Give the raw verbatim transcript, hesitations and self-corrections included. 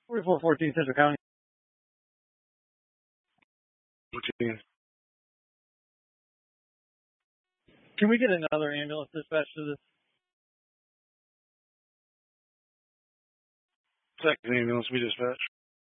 forty-four fourteen Central County. fourteen. Can we get another ambulance dispatch to this? Second ambulance we dispatch.